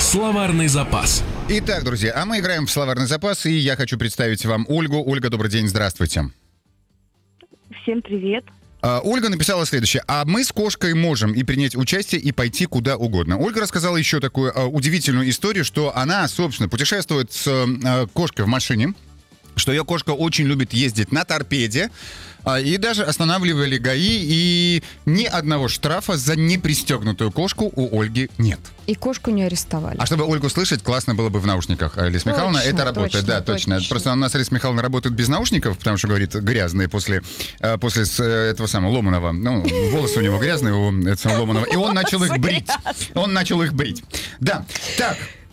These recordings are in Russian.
Словарный запас. Итак, друзья, а мы играем в словарный запас, и я хочу представить вам Ольгу. Ольга, добрый день, здравствуйте. Всем привет. Ольга написала следующее. А мы с кошкой можем и принять участие, и пойти куда угодно. Ольга рассказала еще такую удивительную историю, что она, собственно, путешествует с кошкой в машине, что ее кошка очень любит ездить на торпеде, и даже останавливали ГАИ, и ни одного штрафа за непристегнутую кошку у Ольги нет. И кошку не арестовали. А чтобы Ольгу слышать, классно было бы в наушниках. Лиза Михайловна, это работает. Да, точно. Просто у нас Лиза Михайловна работает без наушников, потому что, говорит, грязные после этого самого Ломанова. Ну, волосы у него грязные, у этого Ломанова. И он начал их брить. Да. Так.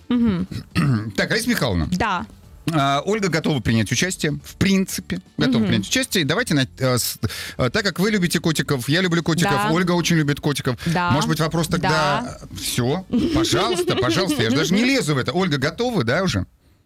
Так, Лиза Михайловна. Да. Ольга готова принять участие, в принципе, принять участие. Давайте, так как вы любите котиков, я люблю котиков, да. Ольга очень любит котиков. Да. Может быть, вопрос тогда... Да. Все, пожалуйста, я же даже не лезу в это. Ольга, готовы, да, уже?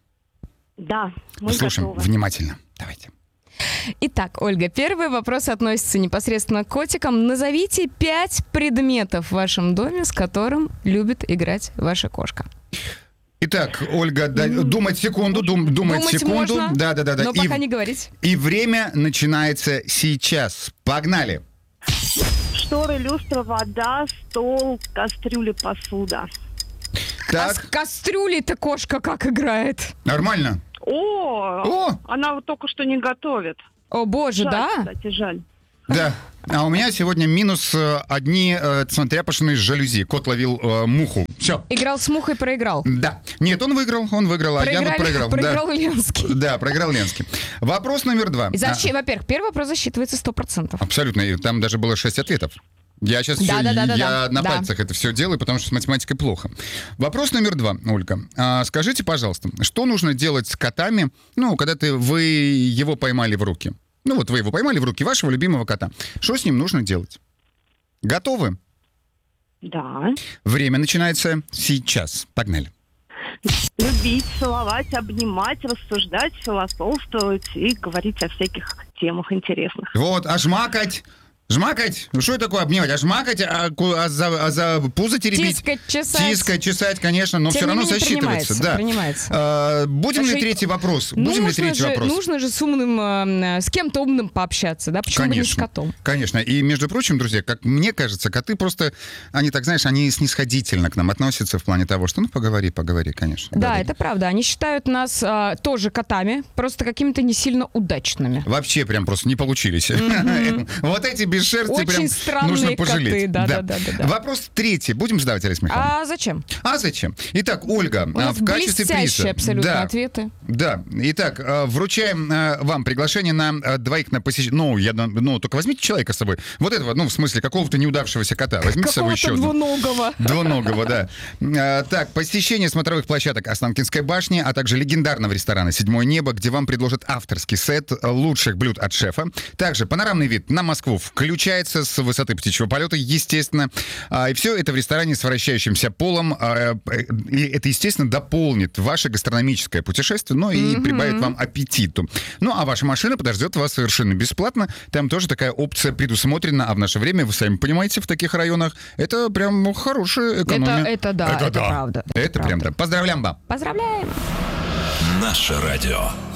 Да, мы слушаем готовы. Внимательно, давайте. Итак, Ольга, первый вопрос относится непосредственно к котикам. Назовите 5 предметов в вашем доме, с которым любит играть ваша кошка. Итак, Ольга, думать секунду, думать секунду. Можно, да. Но пока не говорить. И время начинается сейчас. Погнали. Шторы, люстра, вода, стол, кастрюли, посуда. Так. А с кастрюлей-то кошка как играет? Нормально. О! Она вот только что не готовит. О, боже, жаль, да? Кстати, жаль. Да. А у меня сегодня минус одни тряпочные жалюзи. Кот ловил муху. Все. Играл с мухой, проиграл. Да. Нет, он выиграл, а я вот проиграл. Проиграл Ленский. Да, проиграл Ленский. Вопрос номер 2. Во-первых, первый вопрос засчитывается 100%. Абсолютно. И там даже было 6 ответов. Я сейчас на пальцах это все делаю, потому что с математикой плохо. Вопрос номер 2, Ольга. Скажите, пожалуйста, что нужно делать с котами, когда вы его поймали в руки? Ну вот вы его поймали в руки, вашего любимого кота. Что с ним нужно делать? Готовы? Да. Время начинается сейчас. Погнали. Любить, целовать, обнимать, рассуждать, философствовать и говорить о всяких темах интересных. Вот, а жмакать? Жмакать? Ну что такое обнимать? А жмакать, за пузо теребить? Тискать, чесать, конечно, но все равно засчитывается. Да. Будем ли третий вопрос? Нужно же с умным, с кем-то умным пообщаться, да? Почему бы не с котом? Конечно. И, между прочим, друзья, как мне кажется, коты просто, они так, знаешь, они снисходительно к нам относятся в плане того, что, поговори, конечно. Да, это правда. Они считают нас тоже котами, просто какими-то не сильно удачными. Вообще прям просто не получились. Вот эти без шерсти очень прям нужно пожалеть. Да. Вопрос третий. Будем задавать, Лиза Михайловна? А зачем? Итак, Ольга, в качестве приза... абсолютно ответы. Да. Итак, вручаем вам приглашение на двоих на посещение... только возьмите человека с собой. Вот этого, в смысле, какого-то неудавшегося кота. Возьмите с собой еще. Двуногого, да. Так, посещение смотровых площадок Останкинской башни, а также легендарного ресторана «Седьмое небо», где вам предложат авторский сет лучших блюд от шефа. Также панорамный вид на Москву включается с высоты птичьего полета, естественно. И все это в ресторане с вращающимся полом. И это, естественно, дополнит ваше гастрономическое путешествие, но и прибавит вам аппетиту. Ну, а ваша машина подождет вас совершенно бесплатно. Там тоже такая опция предусмотрена. А в наше время, вы сами понимаете, в таких районах это прям хорошая экономия. Это правда. Это прям да. Поздравляем вам. Поздравляем. Наше радио.